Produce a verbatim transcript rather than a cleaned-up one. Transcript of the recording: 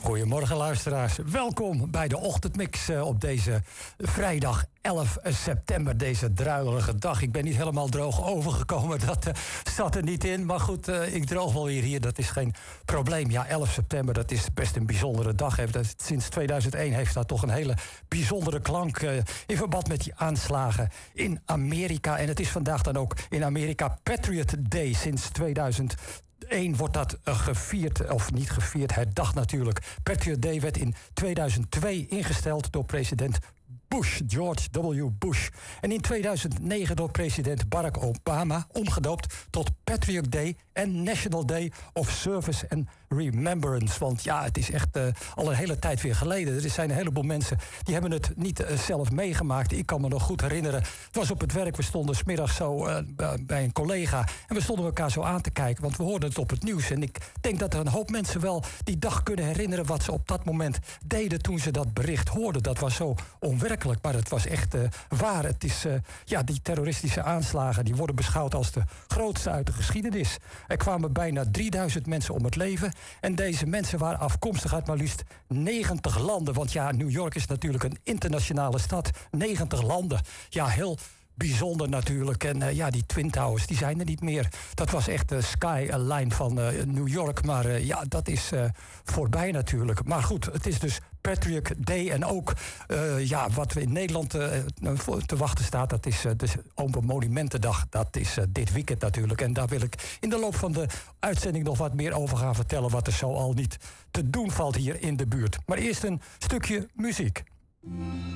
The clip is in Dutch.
Goedemorgen luisteraars, welkom bij de ochtendmix uh, op deze vrijdag elf september, deze druilerige dag. Ik ben niet helemaal droog overgekomen, dat uh, zat er niet in. Maar goed, uh, ik droog wel weer hier, dat is geen probleem. Ja, elf september, dat is best een bijzondere dag. Sinds tweeduizend één heeft dat toch een hele bijzondere klank uh, in verband met die aanslagen in Amerika. En het is vandaag dan ook in Amerika Patriot Day. Sinds tweeduizend één wordt dat uh, gevierd, of niet gevierd, herdacht natuurlijk. Patriot Day werd in tweeduizend twee ingesteld door president Bush, George W. Bush. En in tweeduizend negen door president Barack Obama omgedoopt tot Patriot Day en National Day of Service and Remembrance. Want ja, het is echt uh, al een hele tijd weer geleden. Er zijn een heleboel mensen die hebben het niet uh, zelf meegemaakt. Ik kan me nog goed herinneren. Het was op het werk, we stonden 's middags zo uh, bij een collega en we stonden elkaar zo aan te kijken, want we hoorden het op het nieuws. En ik denk dat er een hoop mensen wel die dag kunnen herinneren wat ze op dat moment deden toen ze dat bericht hoorden. Dat was zo onwerkelijk, maar het was echt uh, waar. Het is, uh, ja, die terroristische aanslagen die worden beschouwd als de grootste uit de geschiedenis. Er kwamen bijna drieduizend mensen om het leven. En deze mensen waren afkomstig uit maar liefst negentig landen. Want ja, New York is natuurlijk een internationale stad. negentig landen. Ja, heel bijzonder natuurlijk. En uh, ja, die Twin Towers, die zijn er niet meer. Dat was echt de skyline van uh, New York. Maar uh, ja, dat is uh, voorbij natuurlijk. Maar goed, het is dus Patriot Day. En ook uh, ja, wat we in Nederland uh, te wachten staat, dat is uh, de Open Monumentendag. Dat is uh, dit weekend natuurlijk. En daar wil ik in de loop van de uitzending nog wat meer over gaan vertellen, wat er zo al niet te doen valt hier in de buurt. Maar eerst een stukje muziek.